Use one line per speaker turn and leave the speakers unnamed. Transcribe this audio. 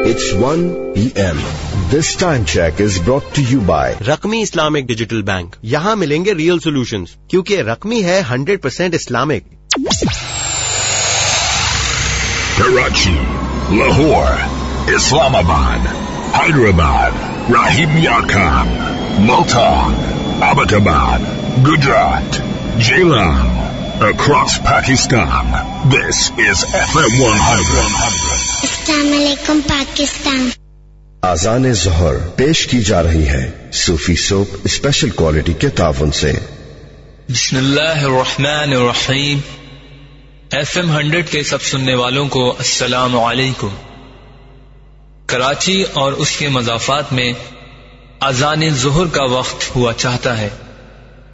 It's 1 PM. This time check is brought to you by
रकमी Islamic digital bank. यहाँ मिलेंगे real solutions, क्योंकि रकमी है 100% Islamic.
Karachi, Lahore, Islamabad, Hyderabad, Rahim Yar Khan, Multan, Abbottabad, Gujarat, Jailam, across Pakistan. This is FM 100.
अस्सलामुअलैकुम पाकिस्तान।
आज़ान ज़ोहर पेश की जा रही है सूफी सोप स्पेशल क्वालिटी के ताउन से।
बिस्मिल्लाहिर्रहमानिर्रहीम। FM 100 के सब सुनने वालों को अस्सलामु अलैकुम। कराची और उसके मज़ाफ़ात में आज़ान ज़ोहर का वक्त हुआ चाहता है।